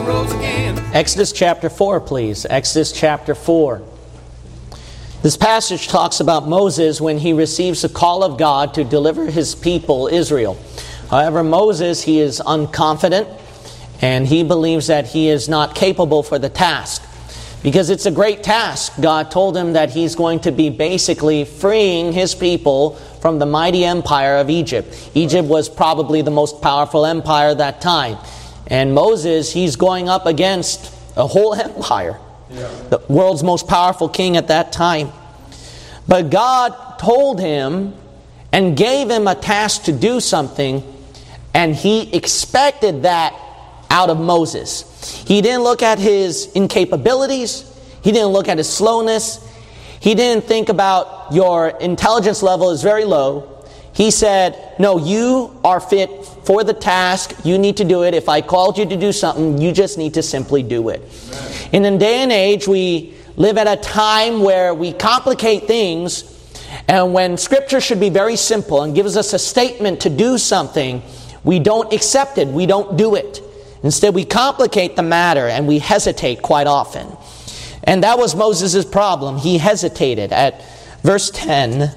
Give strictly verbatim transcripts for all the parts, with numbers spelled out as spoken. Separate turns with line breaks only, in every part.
rose again.
Exodus chapter four, please. Exodus chapter four. This passage talks about Moses when he receives a call of God to deliver his people, Israel. However, Moses, he is unconfident, and he believes that he is not capable for the task. Because it's a great task. God told him that he's going to be basically freeing his people from the mighty empire of Egypt. Egypt was probably the most powerful empire at that time. And Moses, he's going up against a whole empire. Yeah. The world's most powerful king at that time. But God told him and gave him a task to do something, and he expected that out of Moses. He didn't look at his incapabilities. He didn't look at his slowness. He didn't think about your intelligence level is very low. He said, no, you are fit for the task. You need to do it. If I called you to do something, you just need to simply do it. Amen. In a day and age, we live at a time where we complicate things, and when Scripture should be very simple and gives us a statement to do something, we don't accept it. We don't do it. Instead, we complicate the matter and we hesitate quite often. And that was Moses' problem. He hesitated. At verse ten,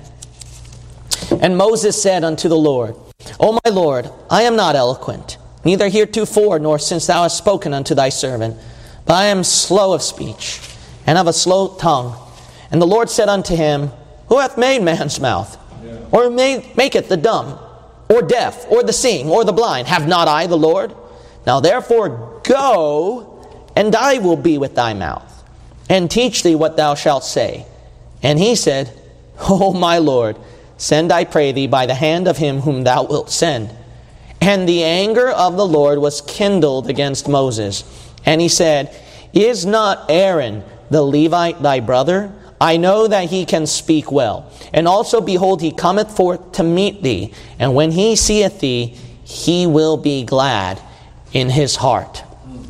and Moses said unto the Lord, O my Lord, I am not eloquent, neither heretofore nor since thou hast spoken unto thy servant, but I am slow of speech, and of a slow tongue. And the Lord said unto him, Who hath made man's mouth? Yeah. Or made, maketh the dumb, or deaf, or the seeing, or the blind? Have not I the Lord? Now therefore go, and I will be with thy mouth, and teach thee what thou shalt say. And he said, O my Lord, send, I pray thee, by the hand of him whom thou wilt send. And the anger of the Lord was kindled against Moses. And he said, Is not Aaron the Levite thy brother? I know that he can speak well. And also, behold, he cometh forth to meet thee. And when he seeth thee, he will be glad in his heart.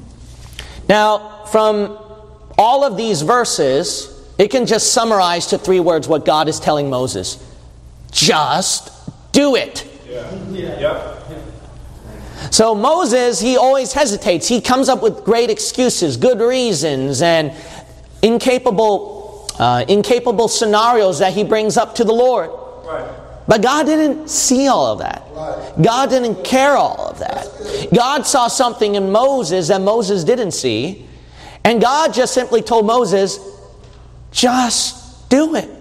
Now, from all of these verses, it can just summarize to three words what God is telling Moses. Just do it.
Yeah. Yeah. Yeah.
So Moses, he always hesitates. He comes up with great excuses, good reasons, and incapable, uh, incapable scenarios that he brings up to the Lord.
Right.
But God didn't see all of that.
Right.
God didn't care all of that. God saw something in Moses that Moses didn't see. And God just simply told Moses, just do it.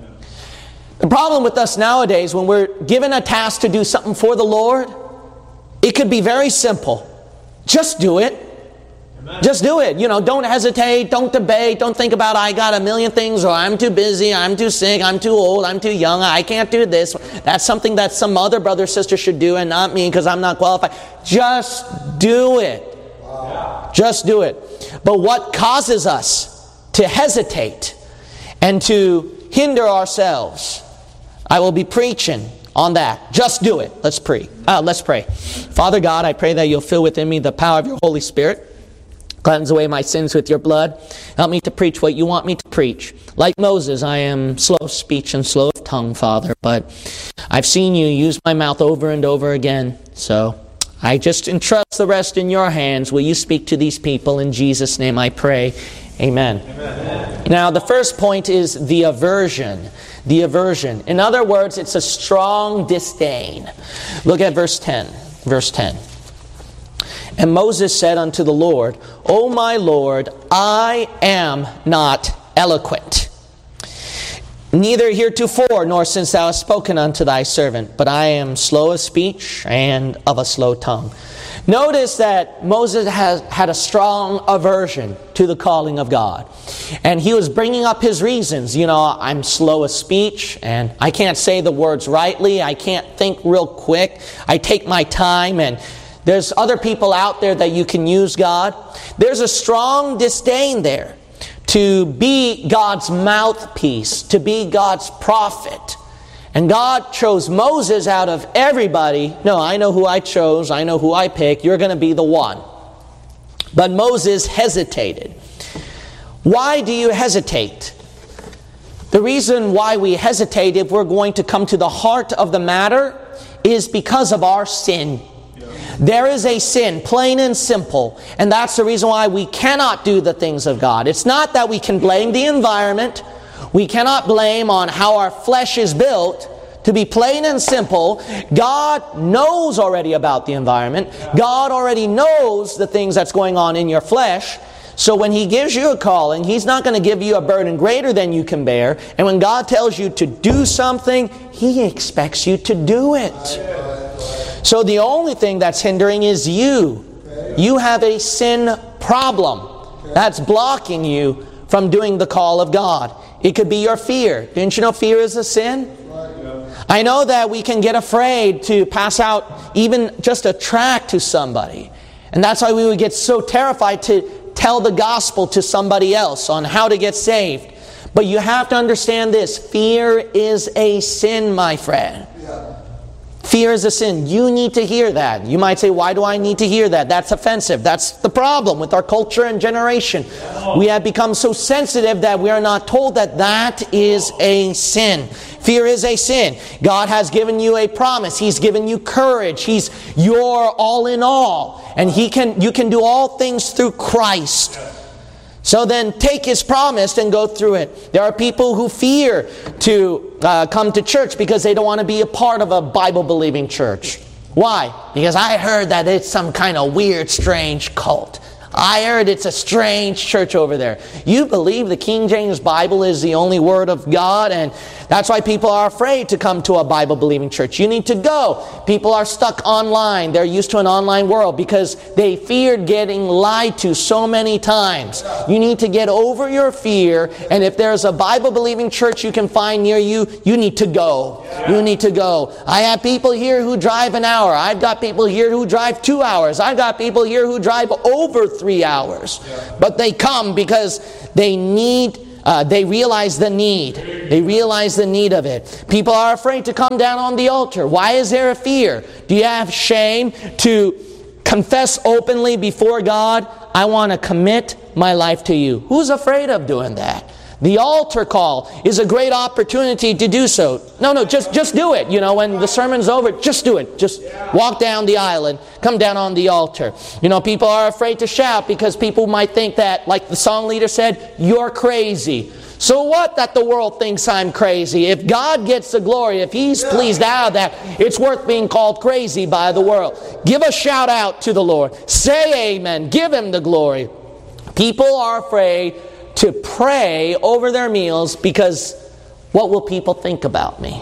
The problem with us nowadays, when we're given a task to do something for the Lord, it could be very simple. Just do it.
Amen.
Just do it. You know, don't hesitate, don't debate, don't think about I got a million things, or I'm too busy, I'm too sick, I'm too old, I'm too young, I can't do this. That's something that some other brother or sister should do and not me because I'm not qualified. Just do it.
Wow.
Just do it. But what causes us to hesitate and to hinder ourselves? I will be preaching on that. Just do it. Let's pray. Uh, let's pray. Father God, I pray that you'll fill within me the power of your Holy Spirit. Cleanse away my sins with your blood. Help me to preach what you want me to preach. Like Moses, I am slow of speech and slow of tongue, Father, but I've seen you use my mouth over and over again. So I just entrust the rest in your hands. Will you speak to these people? In Jesus' name I pray. Amen.
Amen.
Now, the first point is the aversion. The aversion. In other words, it's a strong disdain. Look at verse ten. Verse ten. And Moses said unto the Lord, O my Lord, I am not eloquent, neither heretofore nor since thou hast spoken unto thy servant, but I am slow of speech and of a slow tongue. Notice that Moses has had a strong aversion to the calling of God. And he was bringing up his reasons. You know, I'm slow of speech, and I can't say the words rightly. I can't think real quick. I take my time, and there's other people out there that you can use, God. There's a strong disdain there to be God's mouthpiece, to be God's prophet. And God chose Moses out of everybody. No, I know who I chose. I know who I picked. You're going to be the one. But Moses hesitated. Why do you hesitate? The reason why we hesitate, if we're going to come to the heart of the matter, is because of our sin. There is a sin, plain and simple. And that's the reason why we cannot do the things of God. It's not that we can blame the environment. We cannot blame on how our flesh is built. To be plain and simple, God knows already about the environment. God already knows the things that's going on in your flesh. So when He gives you a calling, He's not going to give you a burden greater than you can bear. And when God tells you to do something, He expects you to do it. So the only thing that's hindering is you. You have a sin problem that's blocking you from doing the call of God. It could be your fear. Didn't you know fear is a sin? I know that we can get afraid to pass out even just a tract to somebody. And that's why we would get so terrified to tell the gospel to somebody else on how to get saved. But you have to understand this. Fear is a sin, my friend. Fear is a sin. You need to hear that. You might say, why do I need to hear that? That's offensive. That's the problem with our culture and generation. We have become so sensitive that we are not told that that is a sin. Fear is a sin. God has given you a promise. He's given you courage. He's your all in all. And He can, you can do all things through Christ. So then take His promise and go through it. There are people who fear to uh, come to church because they don't want to be a part of a Bible-believing church. Why? Because I heard that it's some kind of weird, strange cult. I heard it's a strange church over there. You believe the King James Bible is the only Word of God, and that's why people are afraid to come to a Bible-believing church. You need to go. People are stuck online. They're used to an online world because they feared getting lied to so many times. You need to get over your fear, and if there's a Bible-believing church you can find near you, you need to go. You need to go. I have people here who drive an hour. I've got people here who drive two hours. I've got people here who drive over three hours. But they come because they need Uh, they realize the need. They realize the need of it. People are afraid to come down on the altar. Why is there a fear? Do you have shame to confess openly before God, I want to commit my life to you? Who's afraid of doing that? The altar call is a great opportunity to do so. No, no, just, just do it. You know, when the sermon's over, just do it. Just walk down the aisle and come down on the altar. You know, people are afraid to shout because people might think that, like the song leader said, you're crazy. So what that the world thinks I'm crazy? If God gets the glory, if He's pleased out of that, it's worth being called crazy by the world. Give a shout out to the Lord. Say amen. Give Him the glory. People are afraid to pray over their meals because what will people think about me?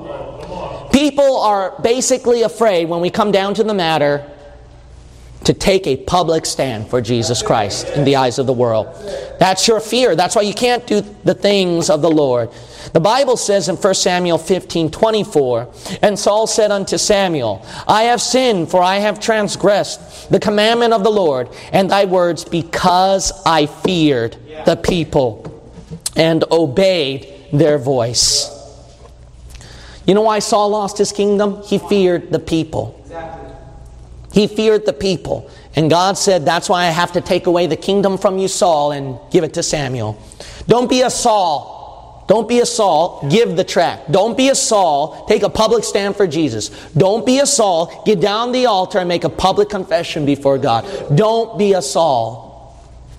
People are basically afraid when we come down to the matter to take a public stand for Jesus Christ in the eyes of the world. That's your fear. That's why you can't do the things of the Lord. The Bible says in First Samuel fifteen twenty-four, and Saul said unto Samuel, I have sinned, for I have transgressed the commandment of the Lord and thy words, because I feared the people and obeyed their voice. You know why Saul lost his kingdom? He feared the people. He feared the people. And God said, that's why I have to take away the kingdom from you, Saul, and give it to Samuel. Don't be a Saul. Don't be a Saul. Give the tract. Don't be a Saul. Take a public stand for Jesus. Don't be a Saul. Get down the altar and make a public confession before God. Don't be a Saul.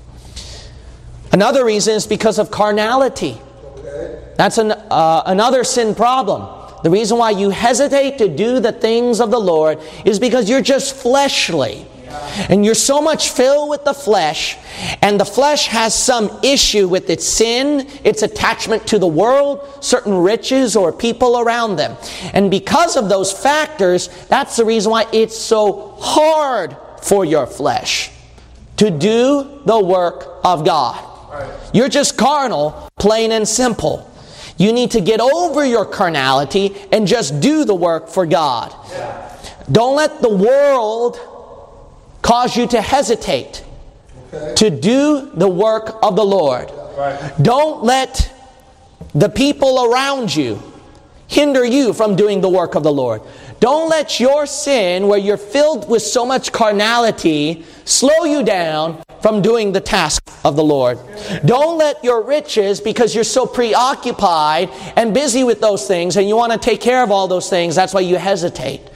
Another reason is because of carnality. That's an, uh, another sin problem. The reason why you hesitate to do the things of the Lord is because you're just fleshly. And you're so much filled with the flesh, and the flesh has some issue with its sin, its attachment to the world, certain riches or people around them. And because of those factors, that's the reason why it's so hard for your flesh to do the work of God. You're just carnal, plain and simple. You need to get over your carnality and just do the work for God. Don't let the world cause you to hesitate okay. to do the work of the Lord. Right. Don't let the people around you hinder you from doing the work of the Lord. Don't let your sin, where you're filled with so much carnality, slow you down from doing the task of the Lord. Don't let your riches, because you're so preoccupied and busy with those things and you want to take care of all those things, that's why you hesitate.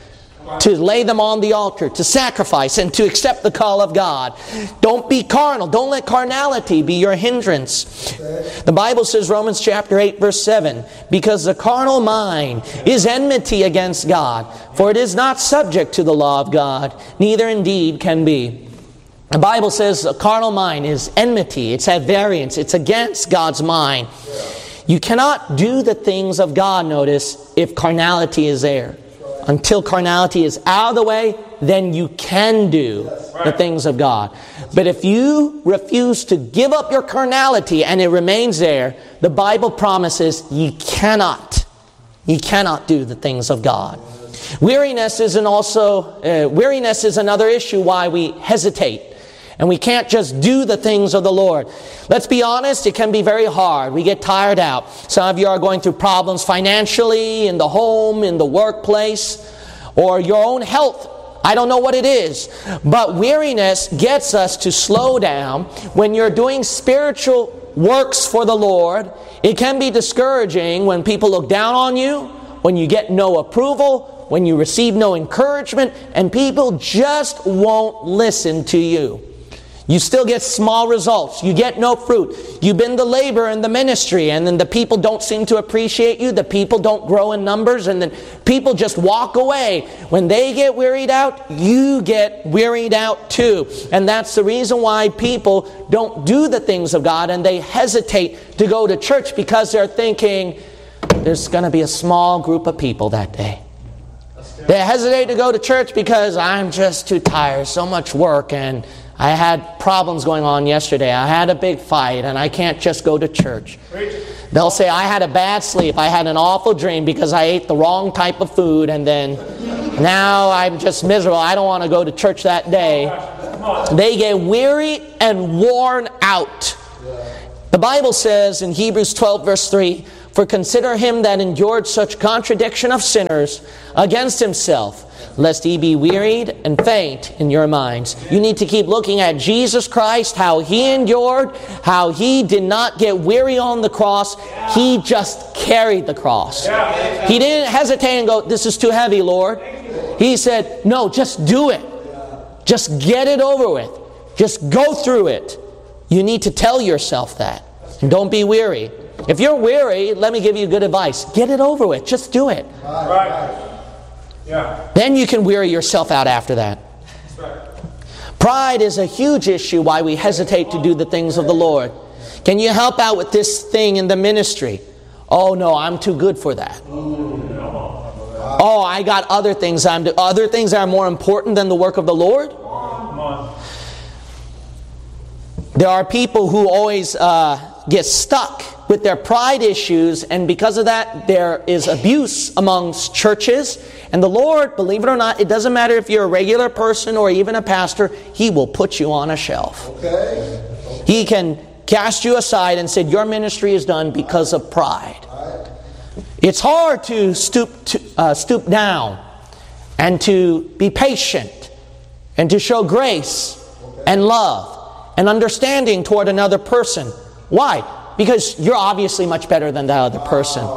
to lay them on the altar, to sacrifice, and to accept the call of God. Don't be carnal. Don't let carnality be your hindrance. The Bible says, Romans chapter eight, verse seven, because the carnal mind is enmity against God, for it is not subject to the law of God, neither indeed can be. The Bible says a carnal mind is enmity. It's at variance. It's against God's mind. You cannot do the things of God, notice, if carnality is there. Until carnality is out of the way, then you can do the things of God. But if you refuse to give up your carnality and it remains there, the Bible promises you cannot. You cannot do the things of God. Weariness is an also uh, weariness is another issue why we hesitate. And we can't just do the things of the Lord. Let's be honest, it can be very hard. We get tired out. Some of you are going through problems financially, in the home, in the workplace, or your own health. I don't know what it is. But weariness gets us to slow down. When you're doing spiritual works for the Lord, it can be discouraging when people look down on you, when you get no approval, when you receive no encouragement, and people just won't listen to you. You still get small results. You get no fruit. You've been the labor in the ministry, and then the people don't seem to appreciate you. The people don't grow in numbers, and then people just walk away. When they get wearied out, you get wearied out too. And that's the reason why people don't do the things of God, and they hesitate to go to church because they're thinking, there's going to be a small group of people that day. They hesitate to go to church because I'm just too tired, so much work, and I had problems going on yesterday. I had a big fight, and I can't just go to church. They'll say, I had a bad sleep. I had an awful dream because I ate the wrong type of food, and then now I'm just miserable. I don't want to go to church that day. They get weary and worn out. The Bible says in Hebrews twelve, verse three, for consider him that endured such contradiction of sinners against himself, lest ye be wearied and faint in your minds. You need to keep looking at Jesus Christ, how He endured, how He did not get weary on the cross. He just carried the cross. He didn't hesitate and go, this is too heavy, Lord. He said, no, just do it. Just get it over with. Just go through it. You need to tell yourself that. And don't be weary. If you're weary, let me give you good advice. Get it over with. Just do it.
Right. Yeah.
Then you can weary yourself out after that. Pride is a huge issue why we hesitate to do the things of the Lord. Can you help out with this thing in the ministry? Oh no, I'm too good for that. Oh, I got other things I'm do- other things that are more important than the work of the Lord. There are people who always uh, get stuck with their pride issues, and because of that, there is abuse amongst churches. And the Lord, believe it or not, it doesn't matter if you're a regular person or even a pastor, He will put you on a shelf. Okay. He can cast you aside and say, your ministry is done because of pride. It's hard to stoop to, uh, stoop down and to be patient and to show grace and love and understanding toward another person. Why? Because you're obviously much better than that other person.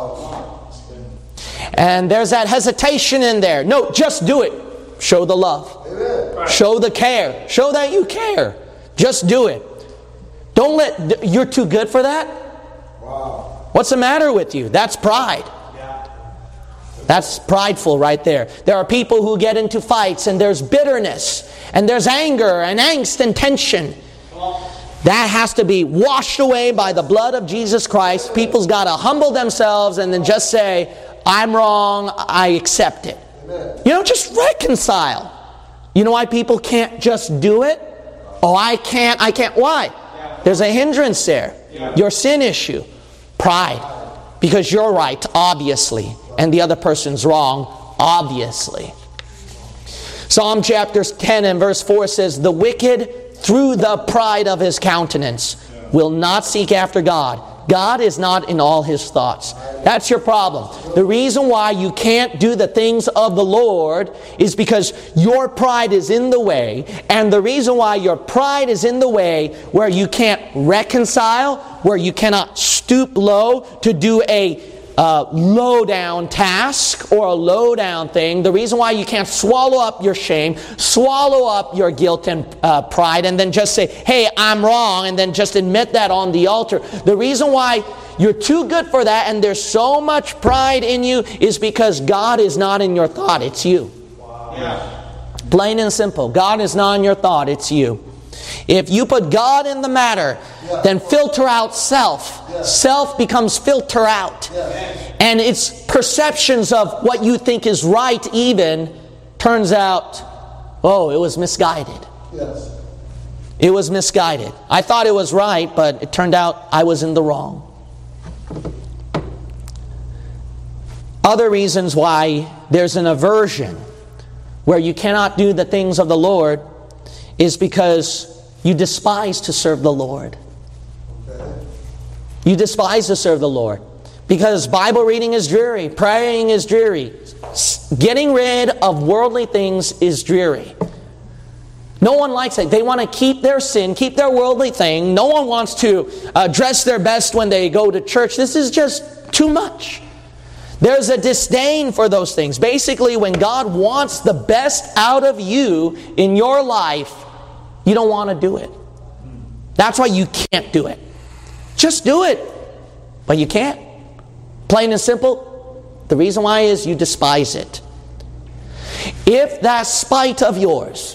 And there's that hesitation in there. No, just do it. Show the love. Show the care. Show that you care. Just do it. Don't let... You're too good for that? What's the matter with you? That's pride. That's prideful right there. There are people who get into fights, and there's bitterness, and there's anger, and angst, and tension. That has to be washed away by the blood of Jesus Christ. People's got to humble themselves and then just say, I'm wrong, I accept it. You know, just reconcile. You know why people can't just do it? Oh, I can't, I can't. Why? There's a hindrance there. Your sin issue. Pride. Because you're right, obviously. And the other person's wrong, obviously. Psalm chapter ten and verse four says, the wicked, through the pride of his countenance, will not seek after God. God is not in all his thoughts. That's your problem. The reason why you can't do the things of the Lord is because your pride is in the way. And the reason why your pride is in the way, where you can't reconcile, where you cannot stoop low to do a uh, low-down task or a low-down thing. The reason why you can't swallow up your shame, swallow up your guilt and uh, pride, and then just say, hey, I'm wrong, and then just admit that on the altar. The reason why you're too good for that and there's so much pride in you is because God is not in your thought, it's you. Wow. Yeah. Plain and simple. God is not in your thought, it's you. If you put God in the matter, yeah. then filter out self. Yeah. Self becomes filter out. Yeah. And its perceptions of what you think is right even turns out, oh, it was misguided. Yes. It was misguided. I thought it was right, but it turned out I was in the wrong. Other reasons why there's an aversion where you cannot do the things of the Lord is because you despise to serve the Lord. Okay. You despise to serve the Lord. Because Bible reading is dreary. Praying is dreary. Getting rid of worldly things is dreary. No one likes it. They want to keep their sin, keep their worldly thing. No one wants to uh, dress their best when they go to church. This is just too much. There's a disdain for those things. Basically, when God wants the best out of you in your life, you don't want to do it. That's why you can't do it. Just do it. But you can't. Plain and simple. The reason why is you despise it. If that spite of yours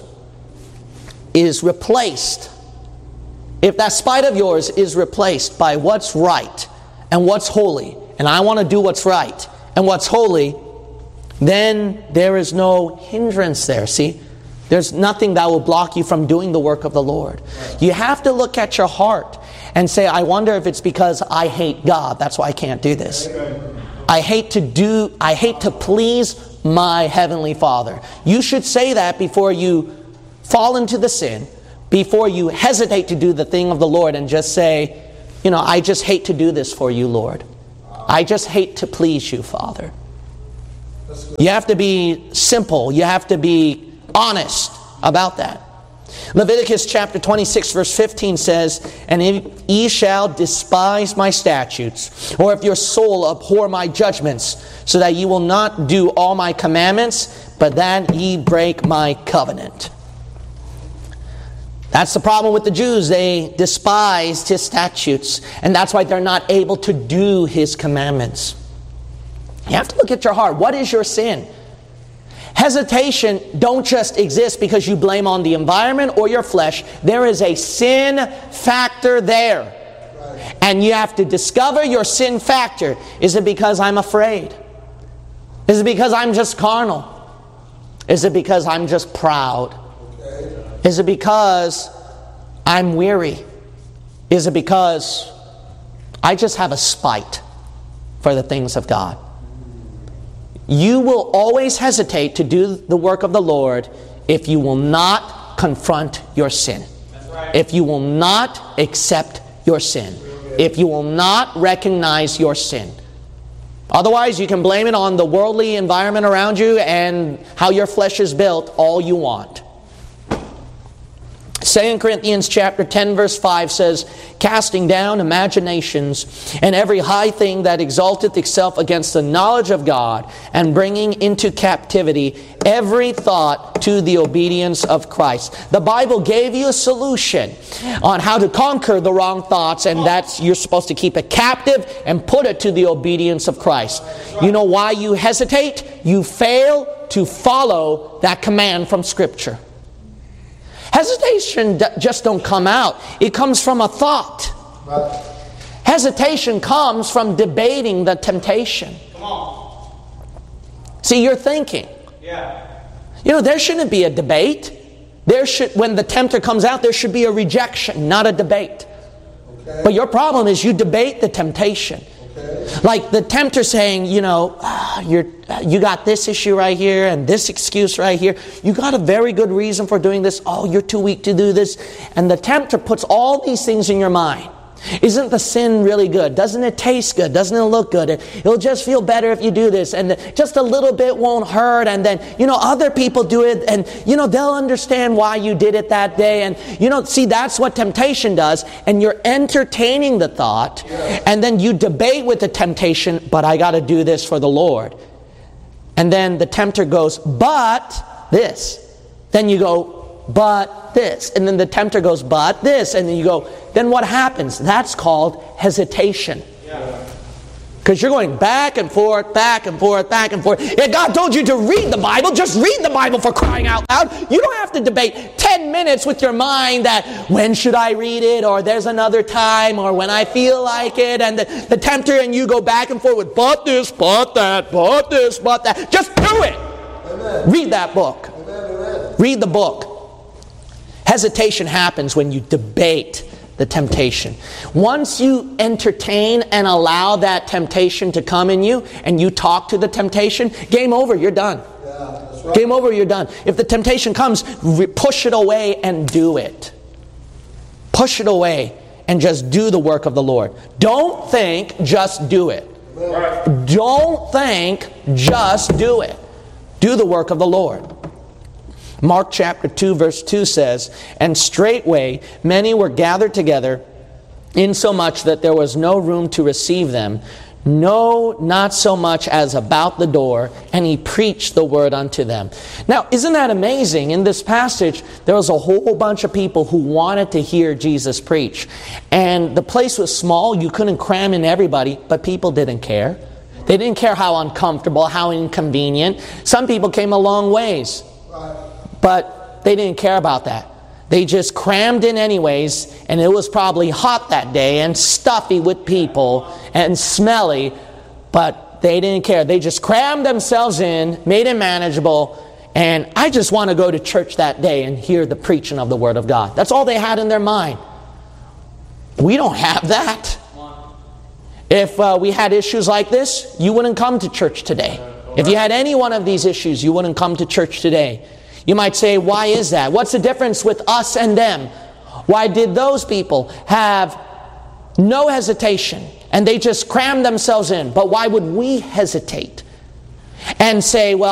is replaced, if that spite of yours is replaced by what's right and what's holy, and I want to do what's right and what's holy, then there is no hindrance there. See? There's nothing that will block you from doing the work of the Lord. You have to look at your heart and say, I wonder if it's because I hate God. That's why I can't do this. I hate to do, I hate to please my Heavenly Father. You should say that before you fall into the sin, before you hesitate to do the thing of the Lord and just say, you know, I just hate to do this for you, Lord. I just hate to please you, Father. You have to be simple. You have to be honest about that. Leviticus chapter twenty-six verse fifteen says, and if ye shall despise my statutes, or if your soul abhor my judgments, so that ye will not do all my commandments, but that ye break my covenant. That's the problem with the Jews. They despised His statutes, and that's why they're not able to do His commandments. You have to look at your heart. What is your sin? Hesitation don't just exist because you blame on the environment or your flesh. There is a sin factor there. Right. And you have to discover your sin factor. Is it because I'm afraid? Is it because I'm just carnal? Is it because I'm just proud? Okay. Is it because I'm weary? Is it because I just have a spite for the things of God? You will always hesitate to do the work of the Lord if you will not confront your sin. That's right. If you will not accept your sin. If you will not recognize your sin. Otherwise, you can blame it on the worldly environment around you and how your flesh is built all you want. Second Corinthians chapter ten verse five says, casting down imaginations and every high thing that exalteth itself against the knowledge of God, and bringing into captivity every thought to the obedience of Christ. The Bible gave you a solution on how to conquer the wrong thoughts, and that's you're supposed to keep it captive and put it to the obedience of Christ. You know why you hesitate? You fail to follow that command from Scripture. Hesitation just don't come out. It comes from a thought. Right. Hesitation comes from debating the temptation. Come on. See, you're thinking. Yeah. You know, there shouldn't be a debate. There should, when the tempter comes out, there should be a rejection, not a debate. Okay. But your problem is you debate the temptation. Okay. Like the tempter saying, you know, ah, you're, you got this issue right here and this excuse right here. You got a very good reason for doing this. Oh, you're too weak to do this. And the tempter puts all these things in your mind. Isn't the sin really good? Doesn't it taste good? Doesn't it look good? It'll just feel better if you do this, and just a little bit won't hurt, and then, you know, other people do it, and, you know, they'll understand why you did it that day, and, you know, see, that's what temptation does, and you're entertaining the thought, and then you debate with the temptation, but I got to do this for the Lord. And then the tempter goes, but this. Then you go, but this. And then the tempter goes, but this. And then you go, then what happens? That's called hesitation. Because you're going back and forth, back and forth, back and forth. If God told you to read the Bible, just read the Bible, for crying out loud. You don't have to debate ten minutes with your mind that, when should I read it? Or there's another time, or when I feel like it. And the, the tempter and you go back and forth with, but this, but that, but this, but that. Just do it. Amen. Read that book. Amen. Read the book. Hesitation happens when you debate the temptation. Once you entertain and allow that temptation to come in you, and you talk to the temptation, game over, you're done. Yeah, that's right. Game over, you're done. If the temptation comes, push it away and do it. Push it away and just do the work of the Lord. Don't think, just do it. Right. Don't think, just do it. Do the work of the Lord. Mark chapter two verse two says, and straightway many were gathered together, insomuch that there was no room to receive them, no, not so much as about the door, and he preached the word unto them. Now, isn't that amazing? In this passage, there was a whole bunch of people who wanted to hear Jesus preach. And the place was small, you couldn't cram in everybody, but people didn't care. They didn't care how uncomfortable, how inconvenient. Some people came a long ways. But they didn't care about that. They just crammed in anyways, and it was probably hot that day and stuffy with people and smelly, but they didn't care. They just crammed themselves in, made it manageable, and I just want to go to church that day and hear the preaching of the Word of God. That's all they had in their mind. We don't have that. If uh, we had issues like this, you wouldn't come to church today. If you had any one of these issues, you wouldn't come to church today. You might say, why is that? What's the difference with us and them? Why did those people have no hesitation and they just crammed themselves in? But why would we hesitate and say, well,